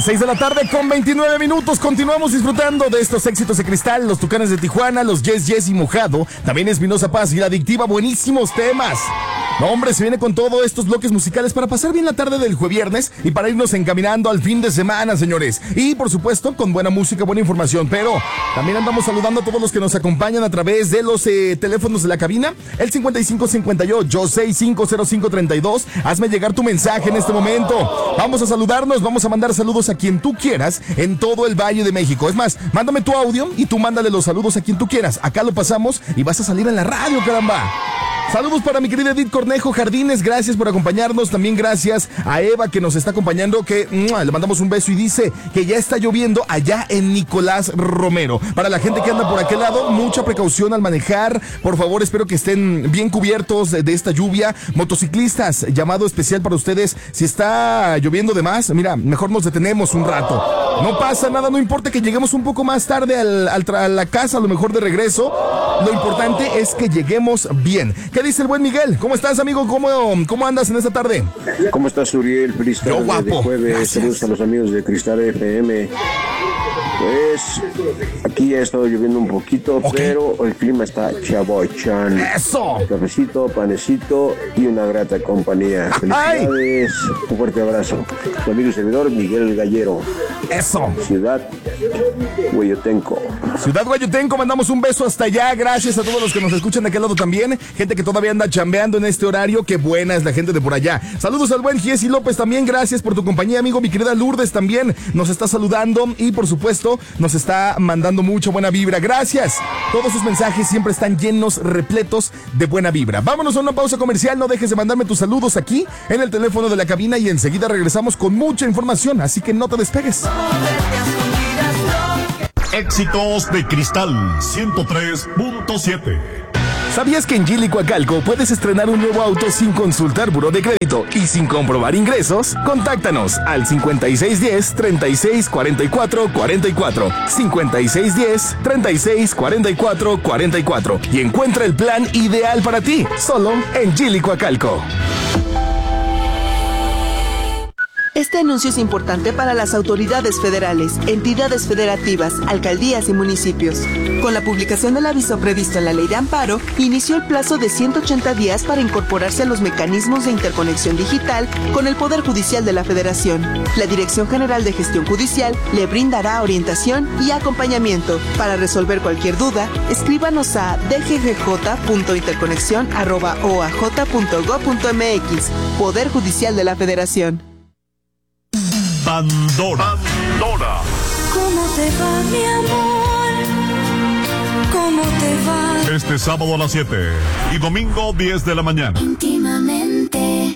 Las 6 de la tarde con 29 minutos. Continuamos disfrutando de estos éxitos de Cristal, los Tucanes de Tijuana, los Yes y Mojado. También Espinosa Paz y La Adictiva. Buenísimos temas. No, hombre, se viene con todos estos bloques musicales para pasar bien la tarde del jueviernes y para irnos encaminando al fin de semana, señores. Y, por supuesto, con buena música, buena información. Pero también andamos saludando a todos los que nos acompañan a través de los teléfonos de la cabina. El 5558-650532. Hazme llegar tu mensaje en este momento. Vamos a saludarnos, vamos a mandar saludos a quien tú quieras en todo el Valle de México. Es más, mándame tu audio y tú mándale los saludos a quien tú quieras. Acá lo pasamos y vas a salir en la radio, caramba. Saludos para mi querida Edith Cornejo Jardines, gracias por acompañarnos. También gracias a Eva que nos está acompañando, que le mandamos un beso y dice que ya está lloviendo allá en Nicolás Romero. Para la gente que anda por aquel lado, mucha precaución al manejar. Por favor, espero que estén bien cubiertos de esta lluvia. Motociclistas, llamado especial para ustedes. Si está lloviendo de más, mira, mejor nos detenemos un rato. No pasa nada, no importa que lleguemos un poco más tarde a la casa, a lo mejor de regreso. Lo importante es que lleguemos bien. ¿Qué dice el buen Miguel? ¿Cómo estás, amigo? ¿Cómo andas en esta tarde? ¿Cómo estás, Uriel? Feliz tarde. Yo, guapo. De jueves. Gracias. Saludos a los amigos de Cristal FM. Pues aquí ya ha estado lloviendo un poquito, pero el clima está chabochán. ¡Eso! Cafecito, panecito y una grata compañía. Felicidades. Un fuerte abrazo. Tu amigo y servidor, Miguel Gallero. ¡Eso! Ciudad Hueyotenco. Ciudad Hueyotenco, mandamos un beso hasta allá. Gracias a todos los que nos escuchan de aquel lado también. Gente que todavía anda chambeando en este horario. Qué buena es la gente de por allá. Saludos al buen Giesi López también. Gracias por tu compañía, amigo. Mi querida Lourdes también nos está saludando. Y por supuesto, nos está mandando mucha buena vibra. Gracias. Todos sus mensajes siempre están llenos, repletos de buena vibra. Vámonos a una pausa comercial. No dejes de mandarme tus saludos aquí en el teléfono de la cabina y enseguida regresamos con mucha información. Así que no te despegues. Éxitos de Cristal 103.7. ¿Sabías que en Gili Coacalco puedes estrenar un nuevo auto sin consultar buró de crédito y sin comprobar ingresos? Contáctanos al 5610-3644-44, 5610-3644-44 y encuentra el plan ideal para ti, solo en Gili Coacalco. Este anuncio es importante para las autoridades federales, entidades federativas, alcaldías y municipios. Con la publicación del aviso previsto en la Ley de Amparo, inició el plazo de 180 días para incorporarse a los mecanismos de interconexión digital con el Poder Judicial de la Federación. La Dirección General de Gestión Judicial le brindará orientación y acompañamiento. Para resolver cualquier duda, escríbanos a dggj.interconexión@oaj.gov.mx. Poder Judicial de la Federación. Pandora. ¿Cómo te va, mi amor? ¿Cómo te va? Este sábado a las 7 y domingo 10 de la mañana. Íntimamente.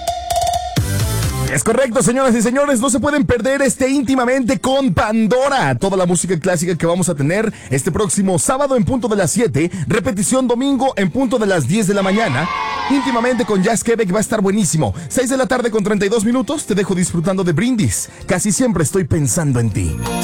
Es correcto, señoras y señores, no se pueden perder Íntimamente con Pandora. Toda la música clásica que vamos a tener este próximo sábado en punto de las 7, repetición domingo en punto de las 10 de la mañana. Íntimamente con Jazz Quebec va a estar buenísimo. 6 de la tarde con 32 minutos, te dejo disfrutando de Brindis. Casi siempre estoy pensando en ti.